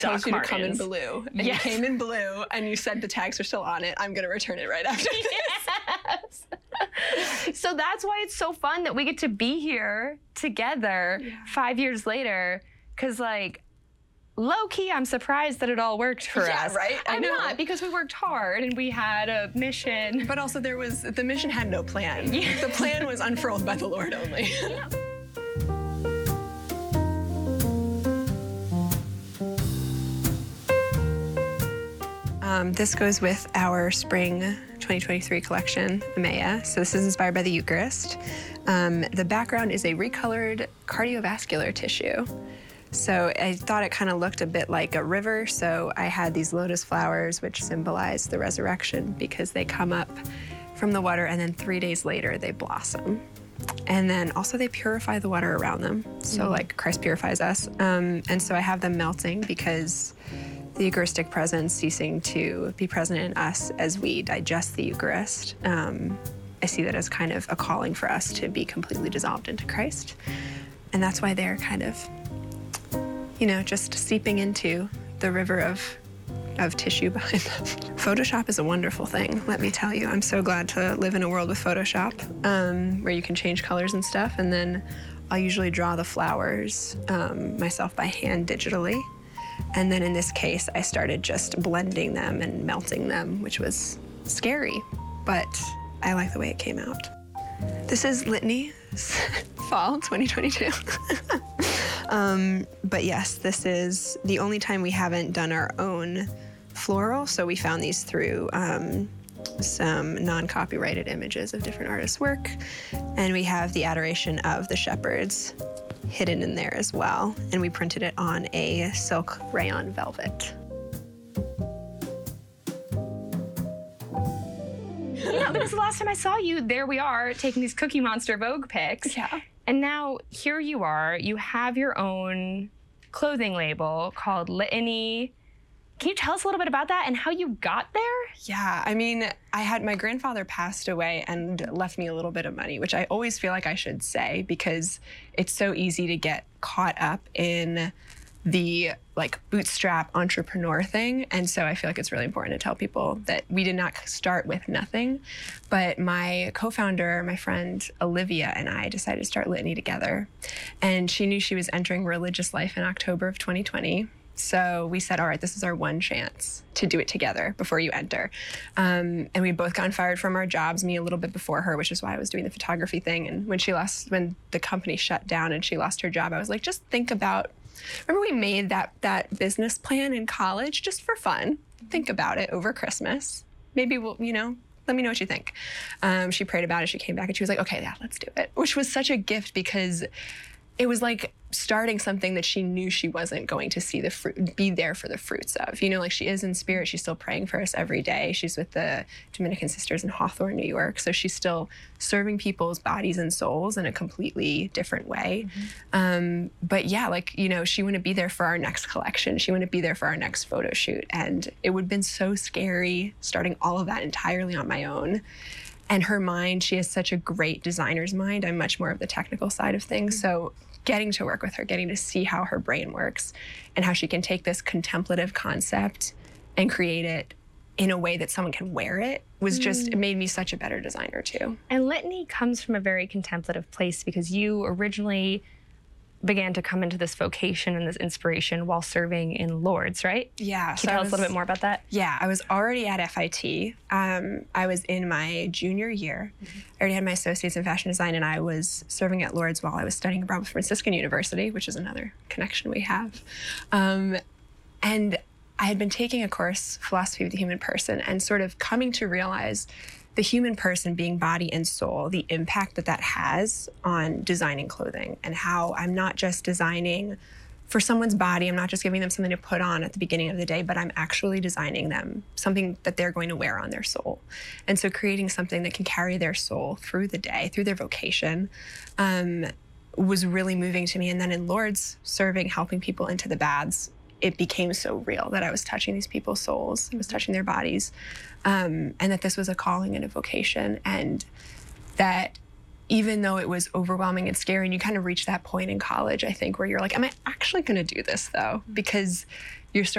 told Doc you to come in Martens. blue. And Yes. you came in blue, and you said the tags are still on it. I'm going to return it right after this. Yes. So that's why it's so fun that we get to be here together 5 years later. Because, like, low-key, I'm surprised that it all worked for Yeah, us. right? I I'm know. not, because we worked hard and we had a mission. But also the mission had no plan. Yeah. The plan was unfurled by the Lord only. This goes with our spring 2023 collection, Emea. So this is inspired by the Eucharist. The background is a recolored cardiovascular tissue. So I thought it kind of looked a bit like a river. So I had these lotus flowers, which symbolize the resurrection because they come up from the water and then 3 days later they blossom. And then also they purify the water around them. So like Christ purifies us. And so I have them melting because the Eucharistic presence ceasing to be present in us as we digest the Eucharist. I see that as kind of a calling for us to be completely dissolved into Christ. And that's why they're kind of, you know, just seeping into the river of tissue behind them. Photoshop is a wonderful thing, let me tell you. I'm so glad to live in a world with Photoshop, where you can change colors and stuff. And then I'll usually draw the flowers myself by hand digitally. And then in this case, I started just blending them and melting them, which was scary, but I like the way it came out. This is Litany, fall 2022. But yes, this is the only time we haven't done our own floral. So we found these through some non-copyrighted images of different artists' work. And we have the Adoration of the Shepherds hidden in there as well. And we printed it on a silk rayon velvet. You know, because the last time I saw you, there we are taking these Cookie Monster Vogue pics. Yeah. And now here you are, you have your own clothing label called Litany. Can you tell us a little bit about that and how you got there? Yeah, I mean, my grandfather passed away and left me a little bit of money, which I always feel like I should say because it's so easy to get caught up in the like bootstrap entrepreneur thing. And so I feel like it's really important to tell people that we did not start with nothing, but my co-founder, my friend Olivia, and I decided to start Litany together. And she knew she was entering religious life in October of 2020. So we said, all right, this is our one chance to do it together before you enter. And we'd both gotten fired from our jobs, me a little bit before her, which is why I was doing the photography thing. And when the company shut down and she lost her job, I was like, just think about, remember we made that business plan in college just for fun. Think about it over Christmas. Maybe we'll, you know, let me know what you think. She prayed about it. She came back and she was like, okay, yeah, let's do it. Which was such a gift because it was like starting something that she knew she wasn't going to see the fruit, be there for the fruits of. You know, like she is in spirit. She's still praying for us every day. She's with the Dominican Sisters in Hawthorne, New York. So she's still serving people's bodies and souls in a completely different way. But yeah, like, you know, she wouldn't be there for our next collection. She wouldn't be there for our next photo shoot. And it would have been so scary starting all of that entirely on my own. And her mind, she has such a great designer's mind. I'm much more of the technical side of things. So getting to work with her, getting to see how her brain works and how she can take this contemplative concept and create it in a way that someone can wear it was just, it made me such a better designer too. And Litany comes from a very contemplative place because you originally began to come into this vocation and this inspiration while serving in Lourdes, right? Yeah. Can you tell us a little bit more about that? Yeah, I was already at FIT. I was in my junior year. I already had my associates in fashion design, and I was serving at Lourdes while I was studying abroad with Franciscan University, which is another connection we have. And I had been taking a course, Philosophy of the Human Person, and sort of coming to realize the human person being body and soul, the impact that that has on designing clothing and how I'm not just designing for someone's body, I'm not just giving them something to put on at the beginning of the day, but I'm actually designing them something that they're going to wear on their soul. And so creating something that can carry their soul through the day, through their vocation, was really moving to me. And then in Lourdes, serving, helping people into the baths, it became so real that I was touching these people's souls, I was touching their bodies, and that this was a calling and a vocation, and that even though it was overwhelming and scary, and you kind of reach that point in college, I think, where you're like, am I actually gonna do this though? Because